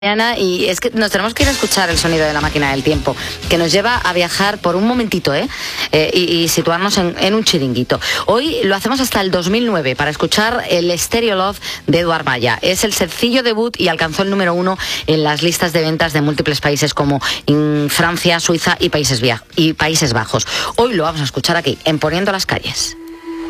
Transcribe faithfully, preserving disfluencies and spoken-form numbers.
Y es que nos tenemos que ir a escuchar el sonido de la máquina del tiempo, que nos lleva a viajar por un momentito ¿eh? Eh, y, y situarnos en, en un chiringuito. Hoy lo hacemos hasta el dos mil nueve para escuchar el Stereo Love de Eduard Maya. Es el sencillo debut y alcanzó el número uno en las listas de ventas de múltiples países como en Francia, Suiza y Países, y Países Bajos. Hoy lo vamos a escuchar aquí, en Poniendo las Calles.